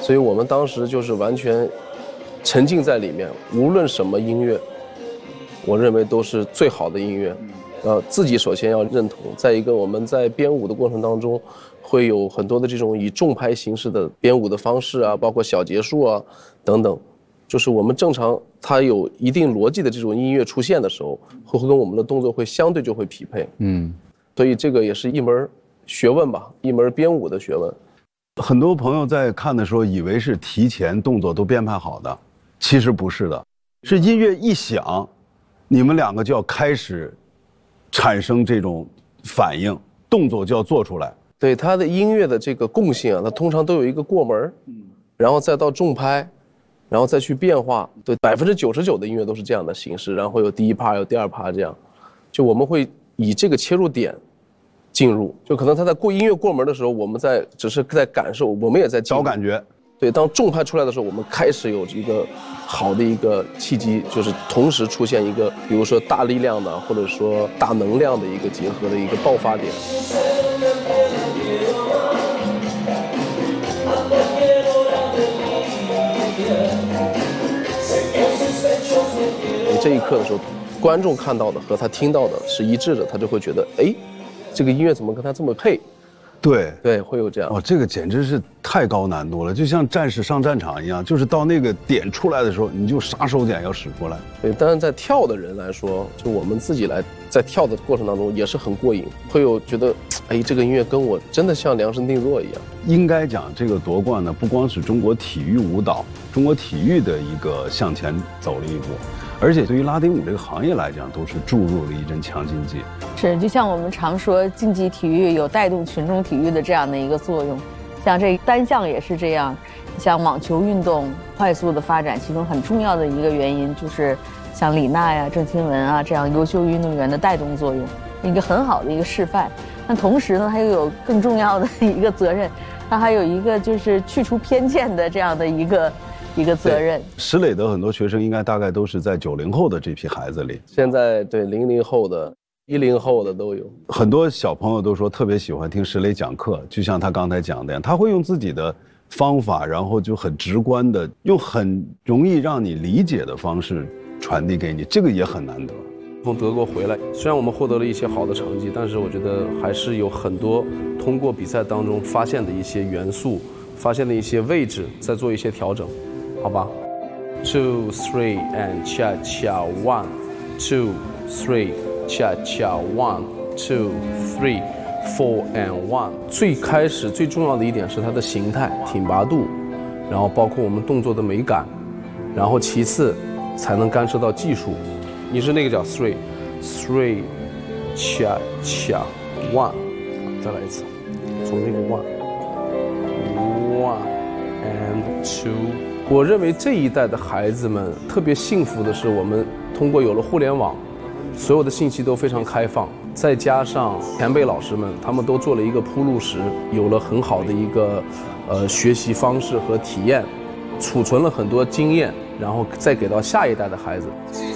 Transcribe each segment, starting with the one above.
所以我们当时就是完全沉浸在里面，无论什么音乐，我认为都是最好的音乐。自己首先要认同，再一个我们在编舞的过程当中，会有很多的这种以重拍形式的编舞的方式啊，包括小节数啊等等，就是我们正常它有一定逻辑的这种音乐出现的时候，会跟我们的动作会相对就会匹配。所以这个也是一门学问吧，一门编舞的学问。 很多朋友在看的时候以为是提前动作都编排好的，其实不是的，是音乐一响，你们两个就要开始产生这种反应，动作就要做出来。 对，它的音乐的这个共性啊，它通常都有一个过门，然后再到重拍，然后再去变化。对，99%的音乐都是这样的形式，然后有第一趴，有第二趴，这样，就我们会以这个切入点进入，就可能他在音乐过门的时候，我们只是在感受，我们也在找感觉。 对，当重拍出来的时候，我们开始有一个好的一个契机，就是同时出现一个，比如说大力量的，或者说大能量的一个结合的一个爆发点。这一刻的时候，观众看到的和他听到的是一致的，他就会觉得，哎，这个音乐怎么跟他这么配？对，会有这样。 这个简直是太高难度了，就像战士上战场一样，就是到那个点出来的时候，你就杀手锏要使出来。 对，当然在跳的人来说，就我们自己在跳的过程当中也是很过瘾，会有觉得，哎，这个音乐跟我真的像量身定做一样。应该讲，这个夺冠呢，不光是中国体育舞蹈、中国体育的一个向前走了一步，而且对于拉丁舞这个行业来讲，都是注入了一针强心剂。 是，就像我们常说，竞技体育有带动群众体育的这样的一个作用。像这单项也是这样，像网球运动快速的发展，其中很重要的一个原因就是像李娜呀、郑钦文啊这样优秀运动员的带动作用，一个很好的一个示范。但同时呢，它又有更重要的一个责任，它还有一个就是去除偏见的这样的一个责任。 石磊的很多学生应该大概都是在90后的这批孩子里， 现在对00后的、10后的都有。 很多小朋友都说特别喜欢听石磊讲课，就像他刚才讲的样，他会用自己的方法，然后就很直观的，用很容易让你理解的方式传递给你，这个也很难得。 从德国回来，虽然我们获得了一些好的成绩，但是我觉得还是有很多通过比赛当中发现的一些元素，发现的一些位置，再做一些调整，好吧 ？2 3 and cha cha 1 2 3 cha cha 1 2 3 4 and 1。最开始最重要的一点是它的形态、挺拔度，然后包括我们动作的美感，然后其次才能干涉到技术。你是那个叫 3 cha cha 1， 再来一次，从那个 1 and 2。我认为这一代的孩子们特别幸福的是，我们通过有了互联网，所有的信息都非常开放，再加上前辈老师们他们都做了一个铺路石，有了很好的一个学习方式和体验，储存了很多经验，然后再给到下一代的孩子。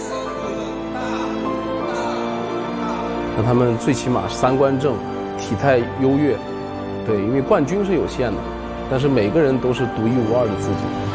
让他们最起码三观正，体态优越，对，因为冠军是有限的，但是每个人都是独一无二的自己。